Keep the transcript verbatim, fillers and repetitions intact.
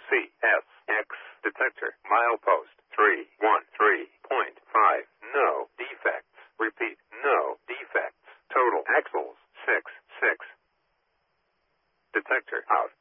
C S X. Detector. Milepost three one three point five. No defects. Repeat. No defects. Total axles six six. Detector out.